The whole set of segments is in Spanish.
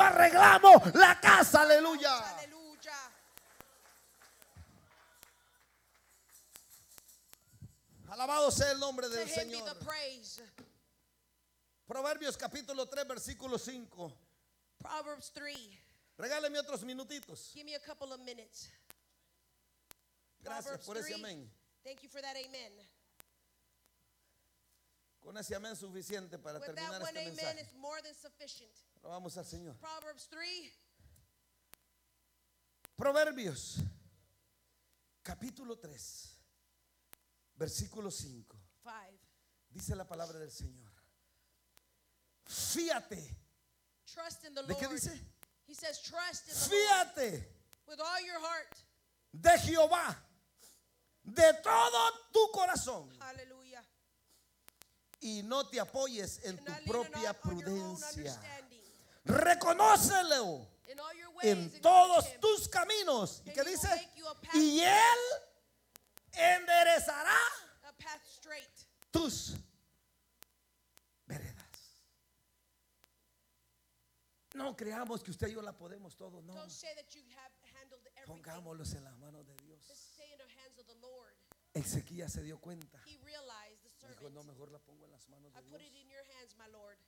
arreglamos la casa. Aleluya. Alabado sea el nombre del Señor. Proverbios capítulo 3 versículo 5. Proverbs 3. Regáleme otros minutitos. Give me a couple of minutes. Gracias por ese amén. Thank you for that amen. Con ese amén suficiente para With terminar that one este amen mensaje. is more than sufficient. Vamos al Señor. Proverbs 3. Proverbios capítulo 3 versículo 5. 5. Dice la palabra del Señor. Fíate. Trust in the ¿De Lord. qué dice? He says trust in the Lord Fíate with all your heart. de Jehová de todo tu corazón Hallelujah. y no te apoyes en And tu not lean propia on your own prudencia. understanding. Reconócelo In all your ways, en acknowledge todos him, tus caminos. ¿Y and qué he will dice? make you a path Y él enderezará a path straight. tus veredas. No creamos que usted y yo la podemos todo, no. Don't say that you have handled everything. Pongámoslos en las manos de Dios. Just stay in the hands of the Lord. Ezequías se dio cuenta. He realized the servant. Dijo, no, mejor la pongo en las manos I de put Dios. it in your hands, my Lord.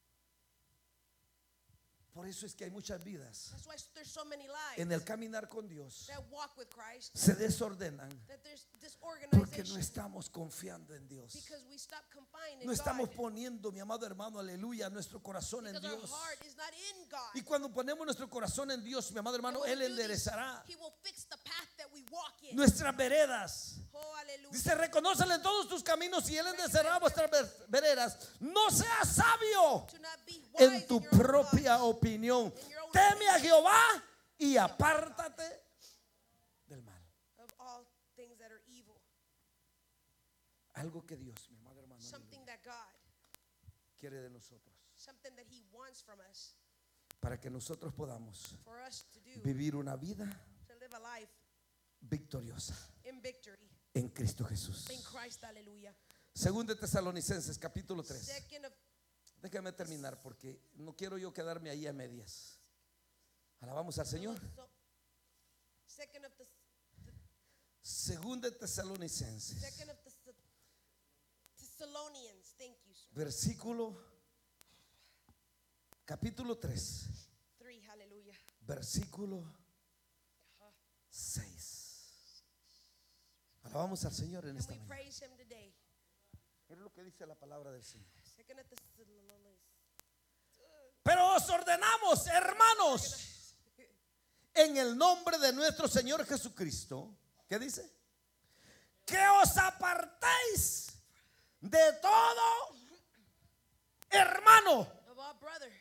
Por eso es que hay muchas vidas That's why there's so many lives en el caminar con Dios that walk with Christ, se desordenan that there's porque disorganization no estamos confiando en Dios. because we stop confiding in No estamos God. poniendo, mi amado hermano, aleluya, nuestro corazón en Because our Dios. heart is not in God. Y cuando ponemos nuestro corazón en Dios, mi amado And hermano, when Él we do this, enderezará He will fix the path that we walk in. nuestras veredas. Oh, hallelujah. Dice, reconócele en todos tus caminos y Él enderezará vuestras veredas. No seas sabio To not be wise en tu in your own propia thoughts. opinión. In your own Teme a opinion. Jehová y apártate del mal. Of all things that are evil. Algo que Dios, mi amado hermano, Something that God, quiere de nosotros. something that He wants from us, Para que nosotros podamos for us to do, vivir una vida to live a life victoriosa in victory en Cristo Jesús. in Christ. Hallelujah. Según de Tesalonicenses capítulo 3. Second of Déjame terminar porque no quiero yo quedarme ahí a medias. Alabamos al Señor. Second of the Según de Tesalonicenses Second of the Thessalonians. Thank you, sir. versículo capítulo 3 3. Hallelujah. versículo 6. Alabamos al Señor en And esta we mañana. praise Him today. Mira lo que dice la palabra del Señor. Second of the Thessalonians. Pero os ordenamos, hermanos, en el nombre de nuestro Señor Jesucristo, ¿qué dice? Que os apartéis de todo hermano. Of our brother.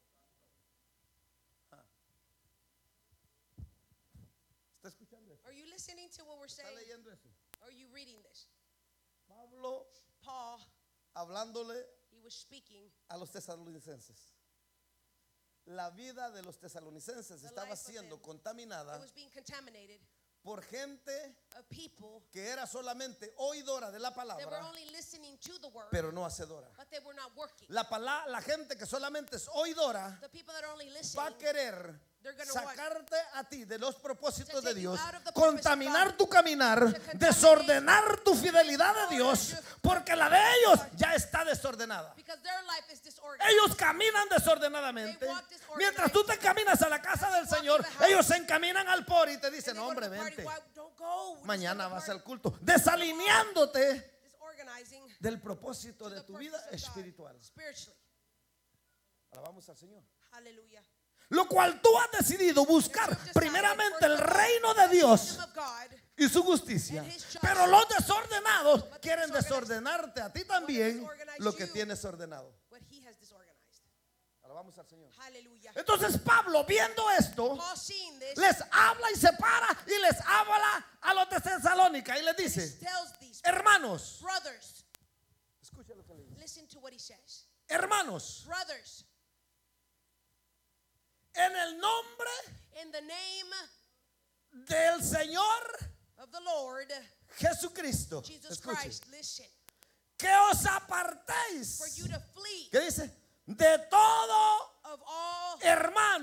¿Está escuchando eso? Are you listening to what we're ¿Está saying? leyendo eso? Are you reading this? Pablo Paul, hablándole he was speaking. a los tesalonicenses. La vida de los tesalonicenses The estaba life of siendo them. contaminada It was being contaminated por gente of people que era solamente oidora de la that were palabra, only listening to the word, pero no hacedora. but they were not working. La gente que solamente es oidora The people that are only va listening, a querer they're gonna sacarte a ti de los propósitos to de take you Dios, out of the purpose of contaminar God, tu caminar, contaminate desordenar tu fidelidad a Dios, porque la de ellos ya está desordenada. because their life is disorganized. Ellos caminan desordenadamente. They walk disorganized. Mientras tú te caminas a la casa del Señor, ellos se encaminan al por y te And dicen, they go to hombre, the party. vente, Why don't go? Just mañana go to vas the al party. culto, desalineándote Disorganizing del propósito to de the tu purpose vida of God, espiritual. spiritually. Alabamos al Señor. Hallelujah. Lo cual tú has decidido buscar You've decided, primeramente el first of all, reino de the Dios kingdom of God, y su justicia. and his justice. Pero los desordenados But the quieren disorganized desordenarte a ti también disorganize lo que you. tienes ordenado. what he has disorganized. Alabamos al Señor. Hallelujah. Entonces Pablo, viendo esto, Paul seeing this, les habla y se para y les habla a los de Tesalónica y les he dice, tells these hermanos, brothers, escucha lo que le dice. listen to what he says. Hermanos, Brothers, en el nombre in the name del Señor of the Lord Jesucristo, Jesus escuche, Christ, listen, que os apartéis. for you to flee ¿Qué dice? De todo of all hermano